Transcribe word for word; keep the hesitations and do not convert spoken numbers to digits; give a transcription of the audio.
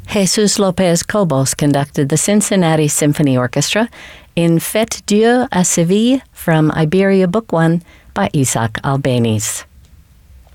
Jesus Lopez Cobos conducted the Cincinnati Symphony Orchestra in Fête Dieu à Séville from Iberia Book One by Isaac Albéniz.